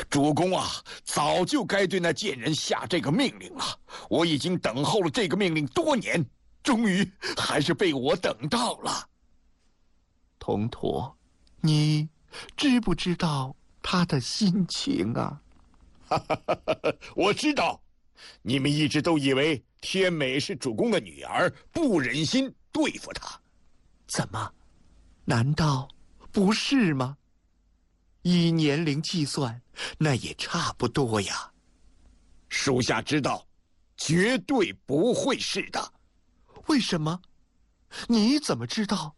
主公啊，早就该对那贱人下这个命令了。我已经等候了这个命令多年，终于还是被我等到了。 童陀，你知不知道他的心情啊？ 我知道，你们一直都以为天美是主公的女儿，不忍心对付她。 怎么？难道不是吗？以年龄计算，那也差不多呀。 属下知道，绝对不会是的。 为什么？你怎么知道？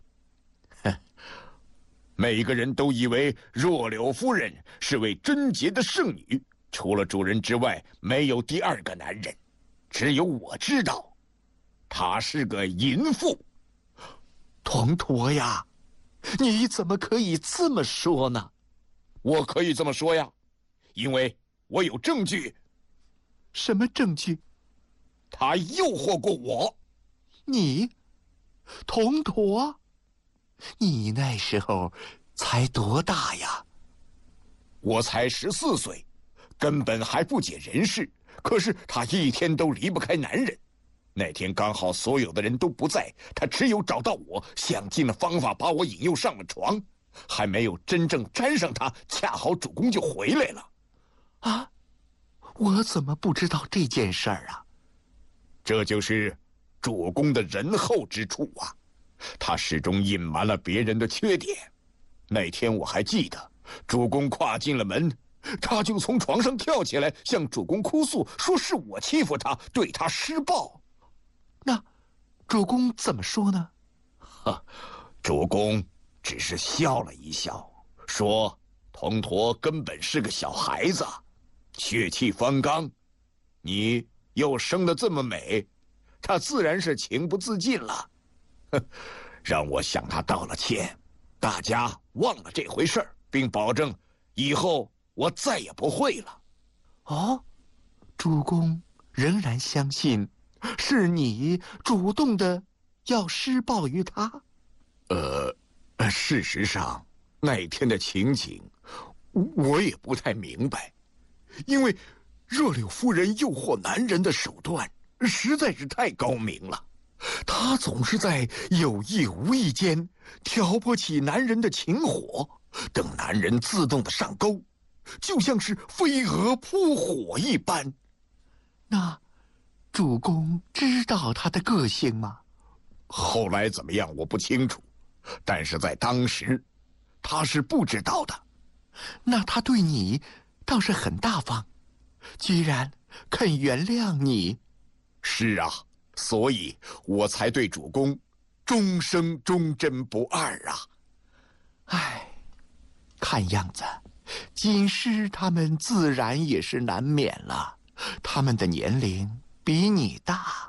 每个人都以为若柳夫人是位贞洁的圣女，除了主人之外，没有第二个男人。只有我知道，她是个淫妇。 童陀呀，你怎么可以这么说呢？ 我可以这么说呀，因为我有证据。 什么证据？ 她诱惑过我。 你，童陀？你那时候才多大呀？ 我才14岁，根本还不解人事。可是她一天都离不开男人。那天刚好所有的人都不在，她只有找到我，想尽了方法把我引诱上了床。还没有真正沾上她，恰好主公就回来了。 啊，我怎么不知道这件事儿啊？ 这就是主公的仁厚之处啊。他始终隐瞒了别人的缺点。那天我还记得，主公跨进了门，他就从床上跳起来，向主公哭诉，说是我欺负他，对他施暴。 那主公怎么说呢？ 主公只是笑了一笑，说童陀根本是个小孩子，血气方刚，你又生得这么美，他自然是情不自禁了。让我向他道了歉，大家忘了这回事儿，并保证以后我再也不会了。 哦，主公仍然相信是你主动的要施暴于他？ 事实上，那天的情景我也不太明白，因为若柳夫人诱惑男人的手段实在是太高明了。她总是在有意无意间挑拨起男人的情火，等男人自动的上钩，就像是飞蛾扑火一般。 那主公知道他的个性吗？ 后来怎么样我不清楚，但是在当时他是不知道的。 那他对你倒是很大方，居然肯原谅你。 是啊，所以我才对主公终生忠贞不二啊。 唉，看样子锦诗他们自然也是难免了，他们的年龄比你大。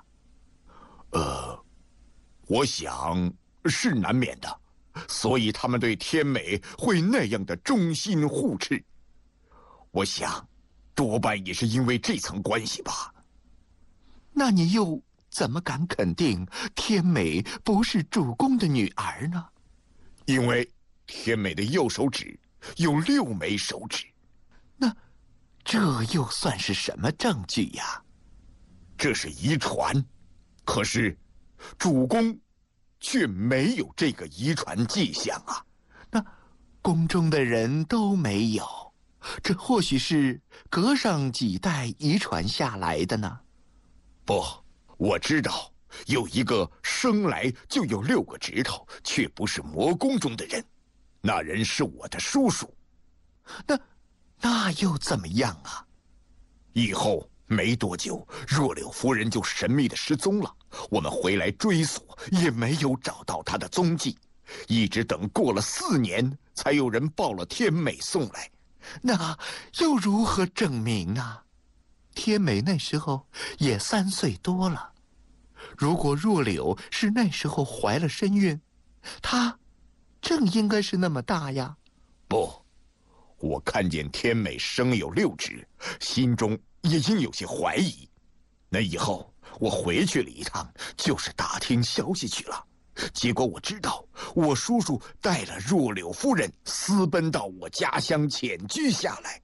我想是难免的，所以他们对天美会那样的忠心护持。我想多半也是因为这层关系吧。 那你又怎么敢肯定天美不是主公的女儿呢？ 因为天美的右手指有6枚手指。 那这又算是什么证据呀？ 这是遗传，可是主公却没有这个遗传迹象啊。 那宫中的人都没有，这或许是隔上几代遗传下来的呢？ 不，我知道有一个生来就有6个指头，却不是魔宫中的人，那人是我的叔叔。 那又怎么样啊？ 以后没多久，若柳夫人就神秘的失踪了。我们回来追索，也没有找到她的踪迹，一直等过了4年，才有人报了天美送来。 那又如何证明啊？天美那时候也3岁多了，如果若柳是那时候怀了身孕，她正应该是那么大呀。 不，我看见天美生有6指，心中也应有些怀疑。那以后我回去了一趟，就是打听消息去了。结果我知道，我叔叔带了若柳夫人私奔到我家乡潜居下来。